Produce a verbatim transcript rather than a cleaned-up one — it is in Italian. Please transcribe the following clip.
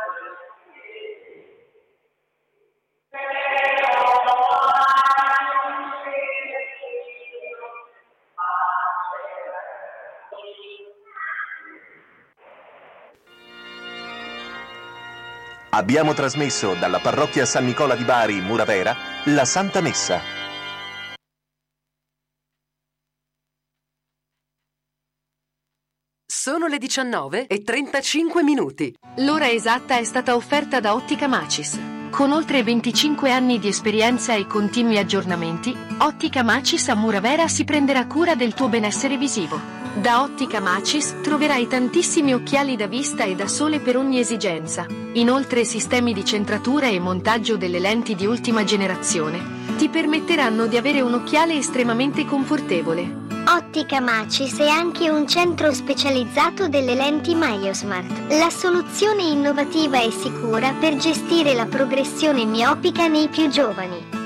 Abbiamo trasmesso dalla parrocchia San Nicola di Bari, Muravera, la Santa Messa. Sono le diciannove e trentacinque minuti. L'ora esatta è stata offerta da Ottica Macis. Con oltre venticinque anni di esperienza e continui aggiornamenti, Ottica Macis a Muravera si prenderà cura del tuo benessere visivo. Da Ottica Macis troverai tantissimi occhiali da vista e da sole per ogni esigenza. Inoltre sistemi di centratura e montaggio delle lenti di ultima generazione ti permetteranno di avere un occhiale estremamente confortevole. Ottica Macis è anche un centro specializzato delle lenti MyoSmart, la soluzione innovativa e sicura per gestire la progressione miopica nei più giovani.